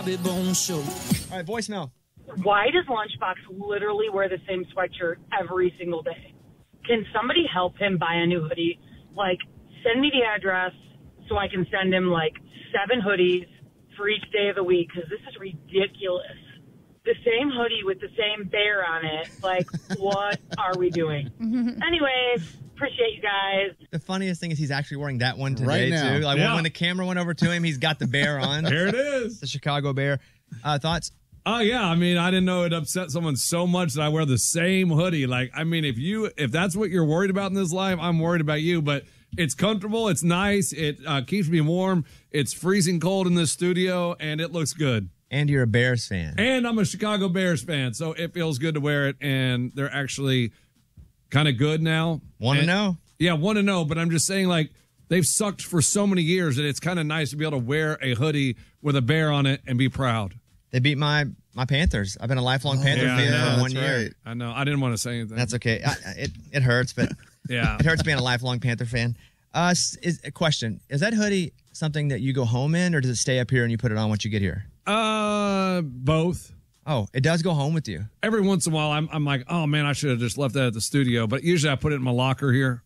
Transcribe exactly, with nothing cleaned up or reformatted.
Bobby Bones Show. All right, voicemail. Why does Lunchbox literally wear the same sweatshirt every single day? Can somebody help him buy a new hoodie? Like, send me the address so I can send him, like, seven hoodies for each day of the week, because this is ridiculous. The same hoodie with the same bear on it. Like, what are we doing? Anyways, appreciate you guys. The funniest thing is he's actually wearing that one today, Right now. too. Like, Yeah. when, when the camera went over to him, he's got the bear on. There it is. The Chicago Bear. Uh, thoughts? Oh yeah, I mean, I didn't know it upset someone so much that I wear the same hoodie. Like, I mean, if you if that's what you're worried about in this life, I'm worried about you. But it's comfortable, it's nice, it uh, keeps me warm. It's freezing cold in this studio, and it looks good. And you're a Bears fan. And I'm a Chicago Bears fan, so it feels good to wear it. And they're actually kind of good now. Want to And- know? Yeah, want to know. But I'm just saying, like, they've sucked for so many years that it's kind of nice to be able to wear a hoodie with a bear on it and be proud. They beat my my Panthers. I've been a lifelong Panther yeah, fan yeah, for one that's year. right. I know. I didn't want to say anything. That's okay. I, it it hurts, but Yeah. it hurts being a lifelong Panther fan. Uh, s- is a question: is that hoodie something that you go home in, or does it stay up here and you put it on once you get here? Uh, both. Oh, it does go home with you. Every once in a while, I'm I'm like, oh man, I should have just left that at the studio. But usually, I put it in my locker here.